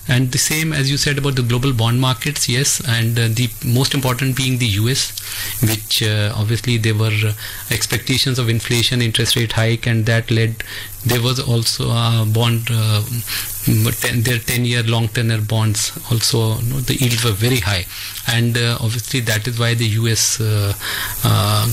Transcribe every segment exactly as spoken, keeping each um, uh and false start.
And the same as you said about the global bond markets, yes, and uh, the most important being the U S, which uh, obviously there were uh, expectations of inflation, interest rate hike, and that led, there was also a bond, uh, ten, their ten-year long tenor bonds also, you know, the yields were very high, and uh, obviously that is why the U S, uh, uh,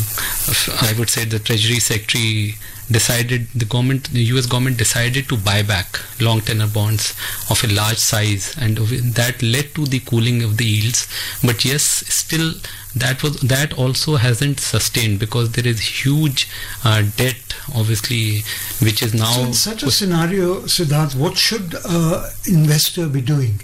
I would say the Treasury Secretary decided, the government, the U S government decided to buy back long tenor bonds of a large size, and that led to the cooling of the yields. But yes, still that was, that also hasn't sustained, because there is huge uh, debt, obviously, which is now. So in such a scenario, Siddharth, what should uh, investor be doing?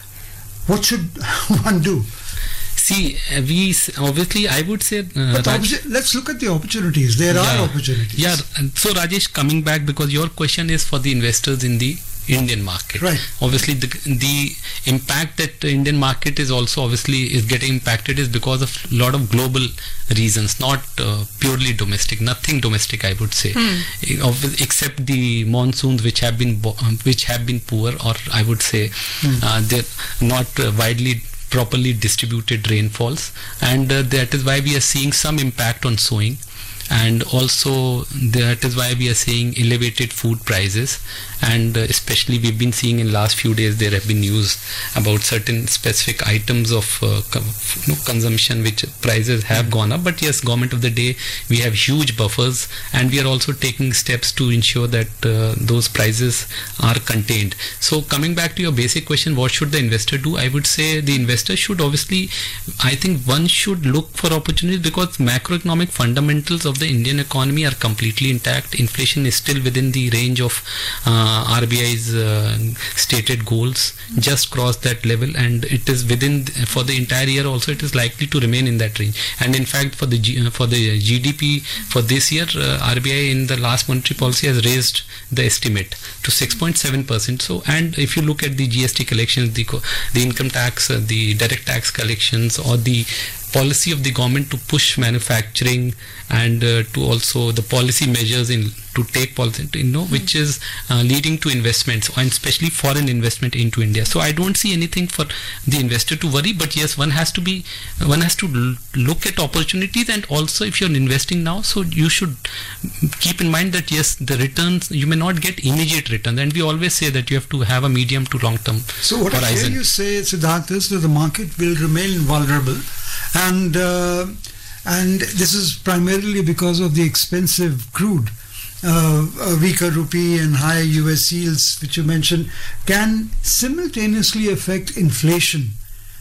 What should one do? See, we obviously, I would say. Uh, but Raj, obvi- let's look at the opportunities. There yeah, are opportunities. Yeah. So Rajesh, coming back, because your question is for the investors in the Indian market. Right. Obviously, the the impact that the Indian market is also obviously is getting impacted is because of a lot of global reasons, not uh, purely domestic. Nothing domestic, I would say, mm. except the monsoons, which have been bo- which have been poor, or I would say mm. uh, they're not uh, widely. properly distributed rainfalls, and uh, that is why we are seeing some impact on sowing, and also that is why we are seeing elevated food prices, and uh, especially we've been seeing in last few days there have been news about certain specific items of uh, com- you know, consumption which prices have mm-hmm. gone up. But yes, government of the day, we have huge buffers, and we are also taking steps to ensure that uh, those prices are contained. So coming back to your basic question, what should the investor do? I would say the investor should obviously, I think one should look for opportunities, because macroeconomic fundamentals of the Indian economy are completely intact. Inflation is still within the range of uh, R B I's uh, stated goals, just crossed that level, and it is within, for the entire year also it is likely to remain in that range. And in fact, for the G, uh, for the G D P for this year, uh, R B I in the last monetary policy has raised the estimate to six point seven percent. So, and if you look at the G S T collections, the the income tax, uh, the direct tax collections, or the policy of the government to push manufacturing, and uh, to also the policy measures in to take policy, you know, mm-hmm. which is uh, leading to investments, and especially foreign investment into India. So I don't see anything for the investor to worry, but yes, one has to be, one has to l- look at opportunities, and also if you're investing now, so you should keep in mind that yes, the returns, you may not get immediate returns, and we always say that you have to have a medium to long term So what horizon. I hear you say, Siddharth, is that the market will remain vulnerable, and uh, and this is primarily because of the expensive crude. Uh, a weaker rupee and higher U S yields, which you mentioned, can simultaneously affect inflation,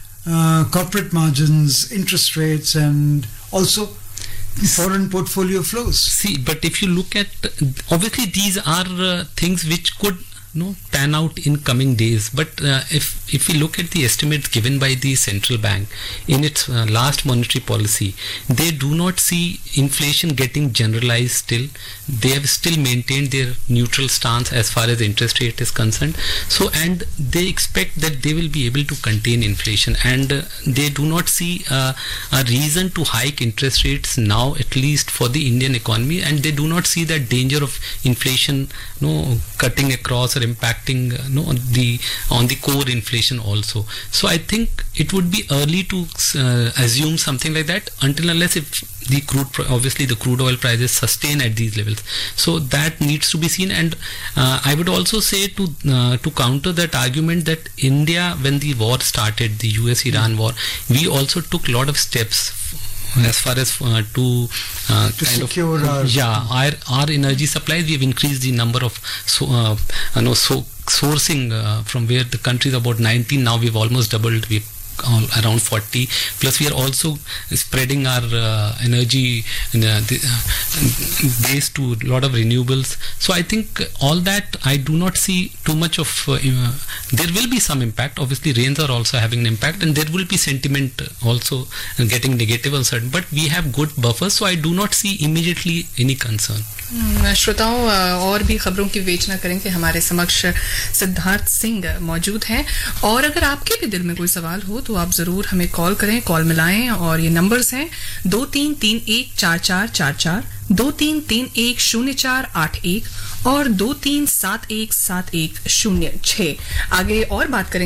uh, corporate margins, interest rates, and also foreign portfolio flows. See, but if you look at, obviously these are uh, things which could no pan out in coming days, but uh, if if we look at the estimates given by the central bank in its uh, last monetary policy, they do not see inflation getting generalized still. They have still maintained their neutral stance as far as interest rate is concerned. So, and they expect that they will be able to contain inflation, and uh, they do not see uh, a reason to hike interest rates now, at least for the Indian economy, and they do not see that danger of inflation no cutting across or impacting uh, no on the on the core inflation also. So I think it would be early to uh, assume something like that, until unless if the crude, obviously the crude oil prices sustain at these levels. So that needs to be seen. And uh, I would also say to uh, to counter that argument that India, when the war started, the U S Iran war, we also took a lot of steps as far as uh, to, uh, to kind secure of, our yeah our our energy supplies. We have increased the number of so uh, you know so sourcing uh, from where the country is about nineteen, now we've almost doubled. We've all around forty, plus we are also spreading our uh, energy in, uh, the, uh, base to a lot of renewables. So I think all that, I do not see too much of uh, uh, there will be some impact. Obviously rains are also having an impact, and there will be sentiment also getting negative on certain, but we have good buffers, so I do not see immediately any concern. श्रोताओं और भी खबरों की विवेचना करेंगे। हमारे समक्ष सिद्धार्थ सिंह मौजूद हैं, और अगर आपके भी दिल में कोई सवाल हो तो आप जरूर हमें कॉल करें, कॉल मिलाएं, और ये नंबर्स हैं दो तीन तीन एक चार चार चार चार, दो तीन तीन एक शून्य चार आठ एक और दो तीन सात एक सात एक शून्य छह। आगे और बात करेंगे।